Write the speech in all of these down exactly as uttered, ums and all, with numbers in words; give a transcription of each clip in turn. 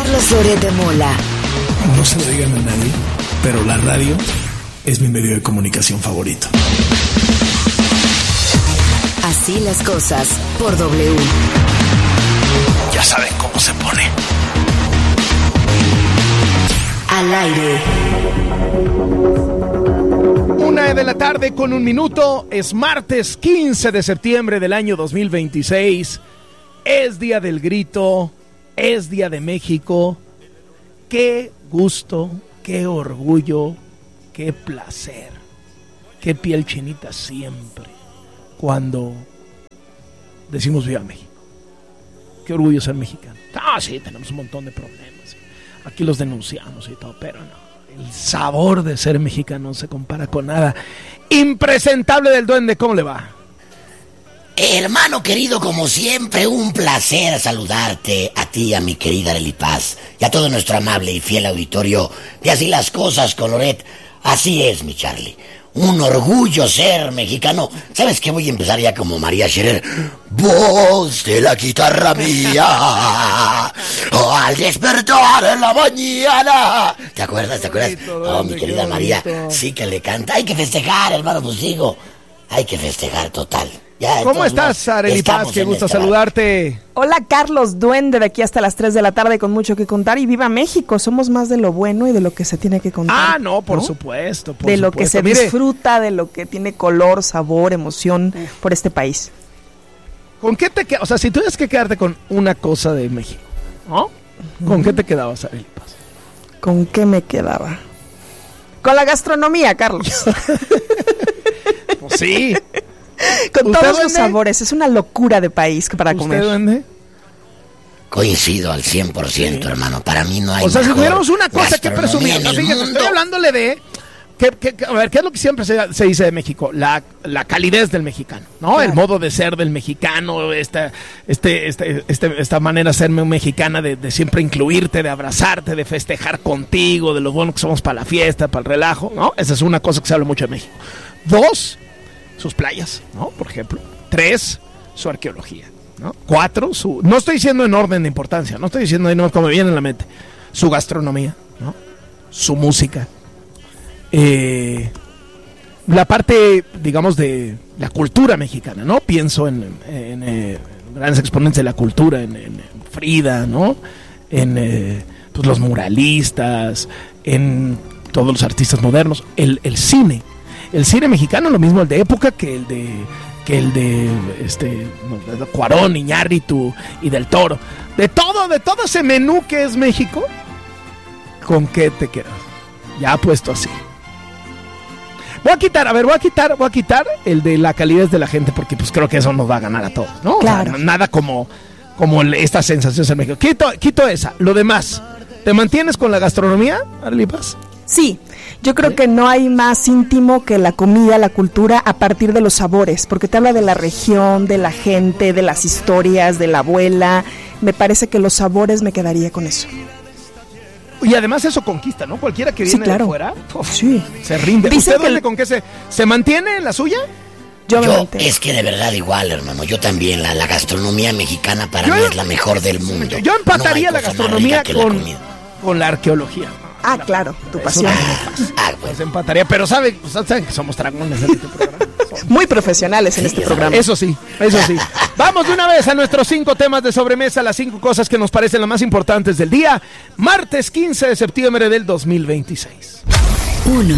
Carlos Loret de Mola. No se lo digan a nadie, pero la radio es mi medio de comunicación favorito. Así las cosas por W. Ya saben cómo se pone. Al aire. Una de la tarde con un minuto. Es martes quince de septiembre del año dos mil veintiséis. Es día del grito. Es día de México. Qué gusto, qué orgullo, qué placer, qué piel chinita siempre cuando decimos viva México. Qué orgullo ser mexicano. Ah, sí, tenemos un montón de problemas. Aquí los denunciamos y todo, pero no. El sabor de ser mexicano no se compara con nada. Impresentable del Duende, ¿cómo le va? Hermano querido, como siempre, un placer saludarte a ti, a mi querida Arely Paz, y a todo nuestro amable y fiel auditorio. Y así las cosas, con Loret. Así es, mi Charlie. Un orgullo ser mexicano. ¿Sabes qué? Voy a empezar ya como María Scherer. Voz de la guitarra mía, oh, al despertar en la mañana. ¿Te acuerdas? ¿Te acuerdas? Oh, mi querida María, sí que le canta. Hay que festejar, hermano, pues digo. Hay que festejar total. Ya, ¿cómo estás, Arely Paz? Qué gusto saludarte. Hola, Carlos Duende, de aquí hasta las tres de la tarde con mucho que contar. Y viva México, somos más de lo bueno y de lo que se tiene que contar. Ah, no, por ¿no? supuesto. Por de supuesto. lo que se Mire, disfruta, de lo que tiene color, sabor, emoción Uf. por este país. ¿Con qué te quedas? O sea, si tuvieras que quedarte con una cosa de México, ¿no? ¿Con uh-huh. qué te quedabas, Arely Paz? ¿Con qué me quedaba? Con la gastronomía, Carlos. Pues sí. Con todos los sabores, es una locura de país para comer. ¿Usted dónde? Coincido al cien por ciento, sí. hermano. Para mí no hay. O sea, si tuviéramos una cosa que presumir, no, fíjate, estoy hablándole de. Que, que, a ver, ¿qué es lo que siempre se, se dice de México? La, la calidez del mexicano, ¿no? Claro. El modo de ser del mexicano, esta, este, este, este, esta manera de ser mexicana de, de siempre incluirte, de abrazarte, de festejar contigo, de lo bueno que somos para la fiesta, para el relajo, ¿no? Esa es una cosa que se habla mucho de México. Dos, sus playas, ¿no? Por ejemplo. Tres, su arqueología, ¿no? Cuatro, su... No estoy diciendo en orden de importancia, no estoy diciendo ahí no como me viene en la mente. Su gastronomía, ¿no? Su música. Eh, la parte, digamos, de la cultura mexicana, ¿no? Pienso en, en, en eh, grandes exponentes de la cultura, en, en, en Frida, ¿no? En eh, pues los muralistas, en todos los artistas modernos, el, el cine. El cine mexicano, lo mismo el de época que el de que el de este Cuarón, Iñárritu y del Toro. De todo, de todo ese menú que es México, ¿con qué te quedas? Ya puesto así. Voy a quitar, a ver, voy a quitar, voy a quitar el de la calidez de la gente, porque pues creo que eso nos va a ganar a todos, ¿no? Claro. O sea, nada como, como esta sensación en México. Quito, quito esa. Lo demás, ¿te mantienes con la gastronomía, Arely Paz? Sí. Yo creo que no hay más íntimo que la comida, la cultura, a partir de los sabores, porque te habla de la región, de la gente, de las historias, de la abuela. Me parece que los sabores me quedaría con eso. Y además eso conquista, ¿no? Cualquiera que viene sí, claro. de fuera, uf, sí. se rinde. Dicen ¿Usted que el... con qué se, se mantiene en la suya? Yo, yo es que de verdad igual, hermano. Yo también, la, la gastronomía mexicana para yo, mí es la mejor del mundo. Yo empataría no la gastronomía con, la con la arqueología. Ah, claro, tu pasión. Ah, ah, pues empataría, pero saben, saben que somos dragones en este programa. Somos muy profesionales en sí, este programa. Eso sí, eso sí. Vamos de una vez a nuestros cinco temas de sobremesa, las cinco cosas que nos parecen las más importantes del día. Martes quince de septiembre del dos mil veintiséis. Uno.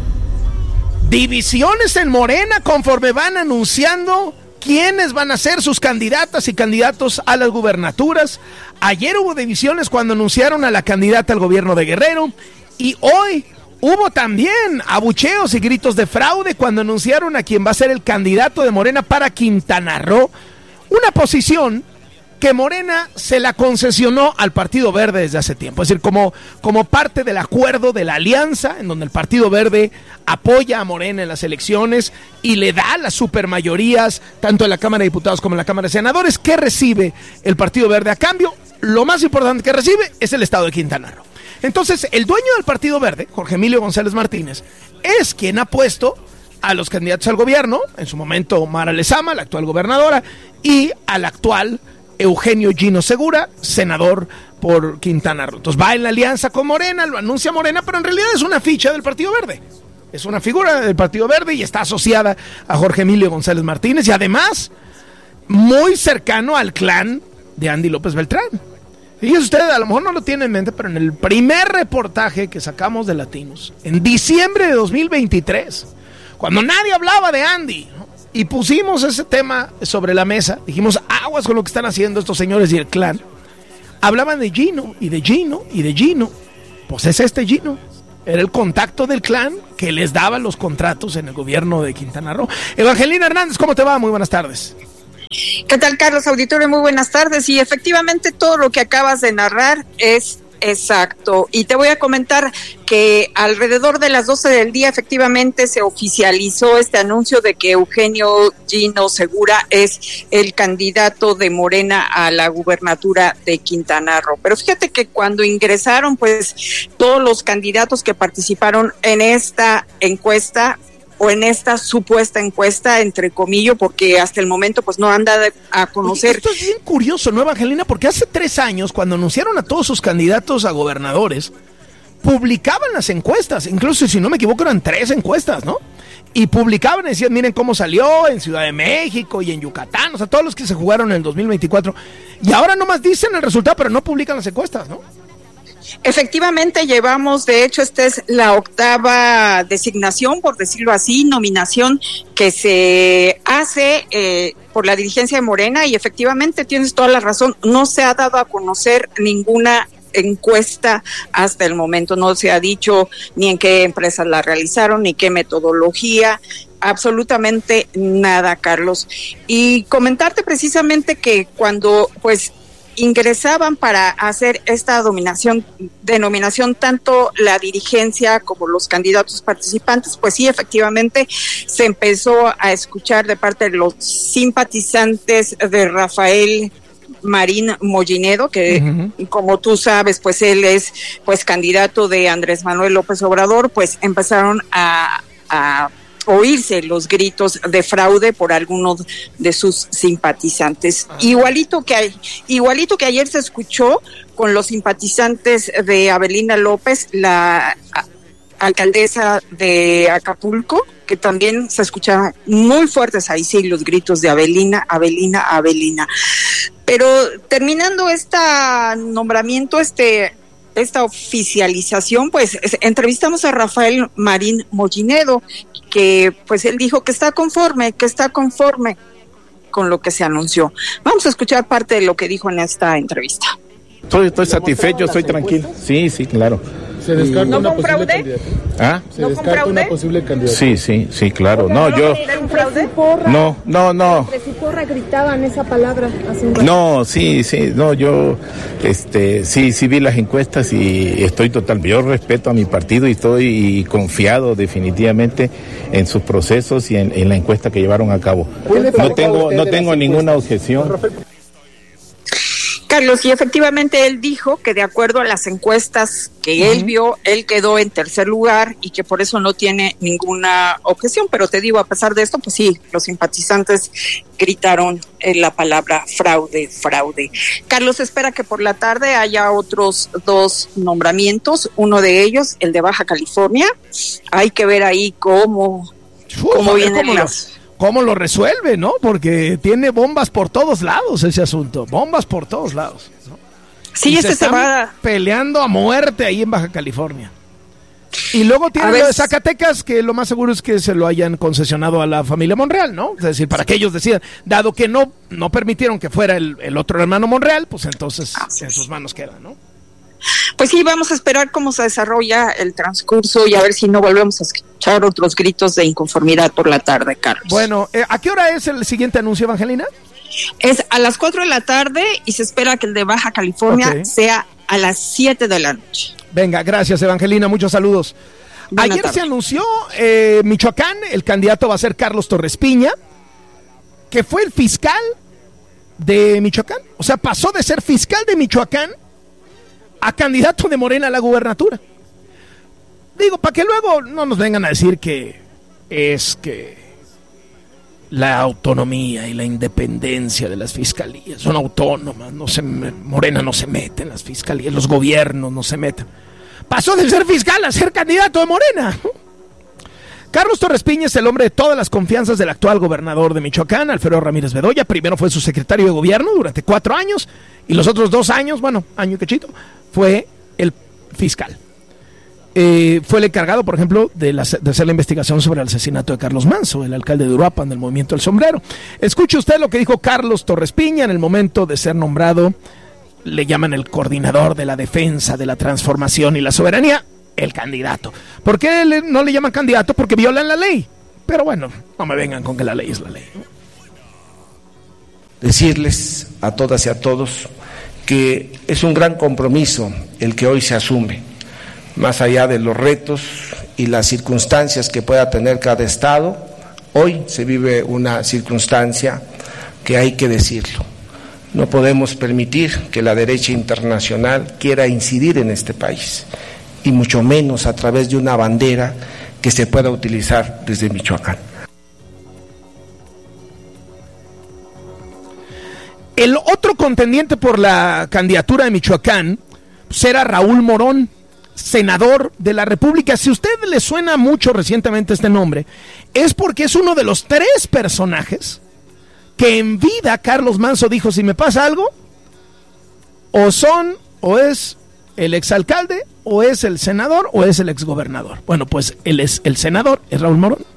Divisiones en Morena conforme van anunciando quiénes van a ser sus candidatas y candidatos a las gubernaturas. Ayer hubo divisiones cuando anunciaron a la candidata al gobierno de Guerrero y hoy hubo también abucheos y gritos de fraude cuando anunciaron a quien va a ser el candidato de Morena para Quintana Roo, una posición que Morena se la concesionó al Partido Verde desde hace tiempo, es decir, como, como parte del acuerdo de la alianza en donde el Partido Verde apoya a Morena en las elecciones y le da las supermayorías tanto en la Cámara de Diputados como en la Cámara de Senadores. ¿Qué recibe el Partido Verde a cambio? Lo más importante que recibe es el estado de Quintana Roo. Entonces, el dueño del Partido Verde, Jorge Emilio González Martínez, es quien ha puesto a los candidatos al gobierno, en su momento Mara Lezama, la actual gobernadora, y al actual Eugenio Gino Segura, senador por Quintana Roo. Entonces va en la alianza con Morena, lo anuncia Morena, pero en realidad es una ficha del Partido Verde. Es una figura del Partido Verde y está asociada a Jorge Emilio González Martínez y además muy cercano al clan de Andy López Beltrán. Fíjese usted, a lo mejor no lo tiene en mente, pero en el primer reportaje que sacamos de Latinos, en diciembre de dos mil veintitrés, cuando nadie hablaba de Andy, ¿no?, y pusimos ese tema sobre la mesa, dijimos, aguas con lo que están haciendo estos señores y el clan, hablaban de Gino, y de Gino, y de Gino. Pues es este Gino. Era el contacto del clan que les daba los contratos en el gobierno de Quintana Roo. Evangelina Hernández, ¿cómo te va? Muy buenas tardes. ¿Qué tal, Carlos Auditorio? Muy buenas tardes. Y efectivamente todo lo que acabas de narrar es exacto. Y te voy a comentar que alrededor de las doce del día efectivamente se oficializó este anuncio de que Eugenio Gino Segura es el candidato de Morena a la gubernatura de Quintana Roo. Pero fíjate que cuando ingresaron, pues todos los candidatos que participaron en esta encuesta o en esta supuesta encuesta, entre comillas, porque hasta el momento pues no han dado a conocer. Oye, esto es bien curioso, ¿no, Evangelina? Porque hace tres años, cuando anunciaron a todos sus candidatos a gobernadores, publicaban las encuestas, incluso si no me equivoco eran tres encuestas, ¿no? Y publicaban y decían, miren cómo salió en Ciudad de México y en Yucatán, o sea, todos los que se jugaron en el dos mil veinticuatro, y ahora nomás dicen el resultado, pero no publican las encuestas, ¿no? Efectivamente, llevamos, de hecho, esta es la octava designación, por decirlo así, nominación que se hace eh, por la dirigencia de Morena, y efectivamente tienes toda la razón, no se ha dado a conocer ninguna encuesta hasta el momento, no se ha dicho ni en qué empresas la realizaron, ni qué metodología, absolutamente nada, Carlos. Y comentarte precisamente que cuando, pues, ingresaban para hacer esta dominación, denominación, tanto la dirigencia como los candidatos participantes, pues sí, efectivamente se empezó a escuchar de parte de los simpatizantes de Rafael Marín Mollinedo, que uh-huh. como tú sabes, pues él es pues candidato de Andrés Manuel López Obrador, pues empezaron a, a oírse los gritos de fraude por algunos de sus simpatizantes. Ah. Igualito que igualito que ayer se escuchó con los simpatizantes de Avelina López, la a, alcaldesa de Acapulco, que también se escucharon muy fuertes ahí sí los gritos de Avelina, Avelina, Avelina. Pero terminando este nombramiento, este esta oficialización, pues entrevistamos a Rafael Marín Mollinedo, que pues él dijo que está conforme, que está conforme con lo que se anunció. Vamos a escuchar parte de lo que dijo en esta entrevista. Estoy, estoy satisfecho, estoy tranquilo. Sí, sí, claro. ¿Se descarta ¿No una con posible fraude? candidatura? ¿Ah? ¿Se ¿No descarta con una fraude? posible candidatura? Sí, sí, sí, claro. No, yo... ¿Un fraude? No, no, no. Entre su porra gritaban esa palabra hace un rato. No, sí, sí, no, yo este, sí, sí vi las encuestas y estoy total, yo respeto a mi partido y estoy confiado definitivamente en sus procesos y en, en la encuesta que llevaron a cabo. No tengo, no tengo ninguna objeción. Carlos, y efectivamente él dijo que de acuerdo a las encuestas que uh-huh. él vio, él quedó en tercer lugar y que por eso no tiene ninguna objeción, pero te digo, a pesar de esto, pues sí, los simpatizantes gritaron eh, la palabra fraude, fraude. Carlos espera que por la tarde haya otros dos nombramientos, uno de ellos, el de Baja California, hay que ver ahí cómo, Uf, cómo vienen cómo las... Lo... ¿Cómo lo resuelve, no? Porque tiene bombas por todos lados ese asunto, bombas por todos lados, ¿no? Sí, y este se, se va peleando a muerte ahí en Baja California. Y luego tiene lo de Zacatecas, que lo más seguro es que se lo hayan concesionado a la familia Monreal, ¿no? Es decir, para que ellos decidan, dado que no, no permitieron que fuera el, el otro hermano Monreal, pues entonces Así en es. sus manos queda, ¿no? Pues sí, vamos a esperar cómo se desarrolla el transcurso y a ver si no volvemos a escuchar otros gritos de inconformidad por la tarde, Carlos. Bueno, eh, ¿a qué hora es el siguiente anuncio, Evangelina? Es a las cuatro de la tarde y se espera que el de Baja California okay. sea a las siete de la noche. Venga, gracias, Evangelina, muchos saludos. Buena Ayer tarde. Se anunció eh, Michoacán, el candidato va a ser Carlos Torres Piña, que fue el fiscal de Michoacán. O sea, pasó de ser fiscal de Michoacán a candidato de Morena a la gubernatura. Digo, para que luego no nos vengan a decir que es que la autonomía y la independencia de las fiscalías. Son autónomas, no se, Morena no se mete en las fiscalías, los gobiernos no se meten. Pasó de ser fiscal a ser candidato de Morena. Carlos Torres Piña es el hombre de todas las confianzas del actual gobernador de Michoacán, Alfredo Ramírez Bedoya. Primero fue su secretario de gobierno durante cuatro años y los otros dos años, bueno, año y cachito, fue el fiscal. Eh, fue el encargado, por ejemplo, de, la, de hacer la investigación sobre el asesinato de Carlos Manso, el alcalde de Uruapan del Movimiento del Sombrero. Escuche usted lo que dijo Carlos Torres Piña en el momento de ser nombrado, le llaman el coordinador de la defensa de la transformación y la soberanía, el candidato. ¿Por qué le, no le llaman candidato? Porque violan la ley. Pero bueno, no me vengan con que la ley es la ley, ¿no? Decirles a todas y a todos que es un gran compromiso el que hoy se asume, más allá de los retos y las circunstancias que pueda tener cada estado. Hoy se vive una circunstancia que hay que decirlo. No podemos permitir que la derecha internacional quiera incidir en este país, y mucho menos a través de una bandera que se pueda utilizar desde Michoacán. El otro contendiente por la candidatura de Michoacán pues era Raúl Morón, senador de la República. Si a usted le suena mucho recientemente este nombre, es porque es uno de los tres personajes que en vida Carlos Manso dijo: si me pasa algo, o son, o es el exalcalde, o es el senador, o es el exgobernador. Bueno, pues él es el senador, es Raúl Morón.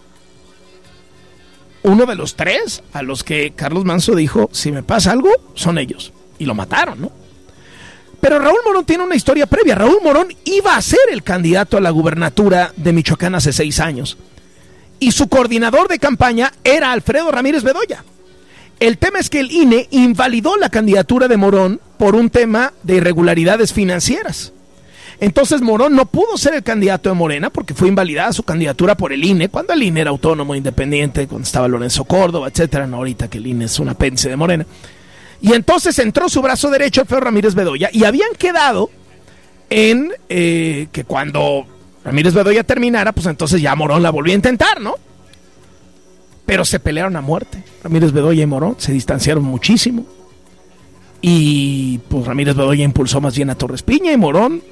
Uno de los tres a los que Carlos Manso dijo: si me pasa algo, son ellos. Y lo mataron, ¿no? Pero Raúl Morón tiene una historia previa. Raúl Morón iba a ser el candidato a la gubernatura de Michoacán hace seis años. Y su coordinador de campaña era Alfredo Ramírez Bedoya. El tema es que el I N E invalidó la candidatura de Morón por un tema de irregularidades financieras. Entonces Morón no pudo ser el candidato de Morena porque fue invalidada su candidatura por el I N E, cuando el I N E era autónomo, independiente, cuando estaba Lorenzo Córdoba, etcétera. No, ahorita que el I N E es un apéndice de Morena. Y entonces entró su brazo derecho, Alfredo Ramírez Bedoya, y habían quedado en eh, que cuando Ramírez Bedoya terminara, pues entonces ya Morón la volvió a intentar, ¿no? Pero se pelearon a muerte. Ramírez Bedoya y Morón se distanciaron muchísimo. Y pues Ramírez Bedoya impulsó más bien a Torres Piña, y Morón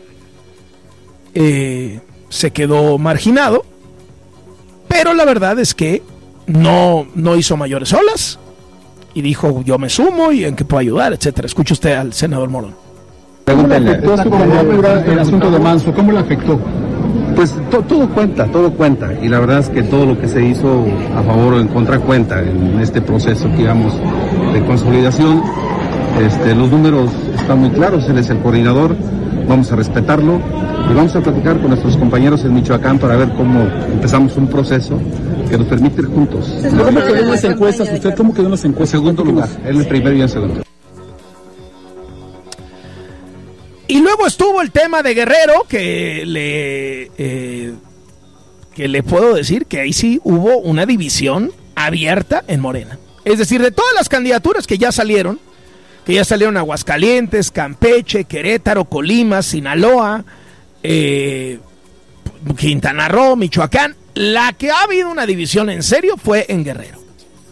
eh, se quedó marginado. Pero la verdad es que no, no hizo mayores olas. Y dijo: yo me sumo y en qué puedo ayudar, etcétera. Escuche usted al senador Morón. ¿Cómo le afectó su candidatura el asunto de Manso? ¿Cómo le afectó? Pues to, todo cuenta, todo cuenta. Y la verdad es que todo lo que se hizo a favor o en contra cuenta en este proceso, digamos, de consolidación. Este, los números están muy claros, él es el coordinador, vamos a respetarlo y vamos a platicar con nuestros compañeros en Michoacán para ver cómo empezamos un proceso que nos permite ir juntos. ¿Cómo quedó en las encuestas? ¿Usted cómo quedó en las encuestas? Segundo lugar, él el primero y el segundo. Y luego estuvo el tema de Guerrero, que le, eh, que le puedo decir que ahí sí hubo una división abierta en Morena. Es decir, de todas las candidaturas que ya salieron, que ya salieron Aguascalientes, Campeche, Querétaro, Colima, Sinaloa, eh, Quintana Roo, Michoacán, la que ha habido una división en serio fue en Guerrero.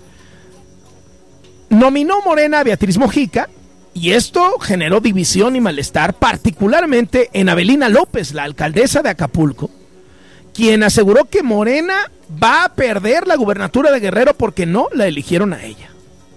Nominó Morena a Beatriz Mojica, y esto generó división y malestar, particularmente en Avelina López, la alcaldesa de Acapulco, quien aseguró que Morena va a perder la gubernatura de Guerrero porque no la eligieron a ella.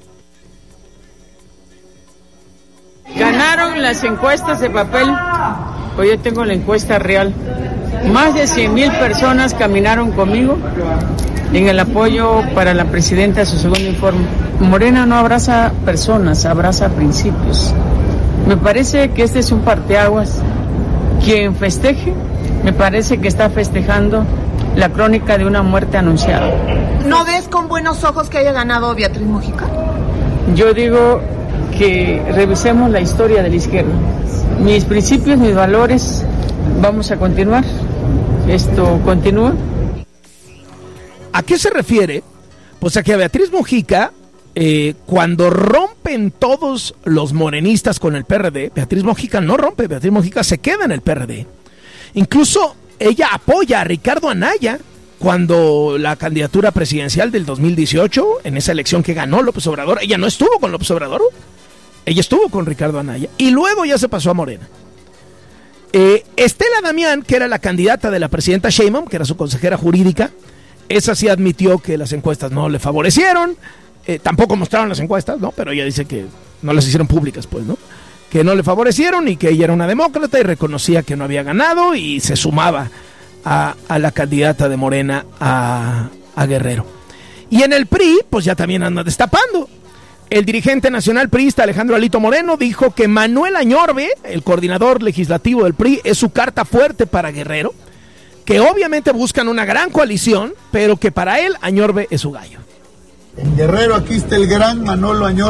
Ganaron las encuestas de papel, hoy yo tengo la encuesta real. Más de cien mil personas caminaron conmigo en el apoyo para la presidenta a su segundo informe. Morena no abraza personas, abraza principios. Me parece que este es un parteaguas. Quien festeje, me parece que está festejando la crónica de una muerte anunciada. ¿No ves con buenos ojos que haya ganado Beatriz Mojica? Yo digo que revisemos la historia de la izquierda. Mis principios, mis valores, vamos a continuar. Esto continúa. ¿A qué se refiere? Pues a que a Beatriz Mojica, eh, cuando rompen todos los morenistas con el P R D, Beatriz Mojica no rompe, Beatriz Mojica se queda en el P R D. Incluso ella apoya a Ricardo Anaya, cuando la candidatura presidencial del dos mil dieciocho, en esa elección que ganó López Obrador, ella no estuvo con López Obrador, ella estuvo con Ricardo Anaya, y luego ya se pasó a Morena. Eh, Estela Damián, que era la candidata de la presidenta Sheinbaum, que era su consejera jurídica, esa sí admitió que las encuestas no le favorecieron, eh, tampoco mostraron las encuestas, ¿no? Pero ella dice que no las hicieron públicas, pues, ¿no? Que no le favorecieron y que ella era una demócrata y reconocía que no había ganado y se sumaba a, a la candidata de Morena a, a Guerrero. Y en el P R I, pues ya también anda destapando. El dirigente nacional priista Alejandro Alito Moreno dijo que Manuel Añorbe, el coordinador legislativo del P R I, es su carta fuerte para Guerrero, que obviamente buscan una gran coalición, pero que para él Añorbe es su gallo. En Guerrero aquí está el gran Manolo Añorbe.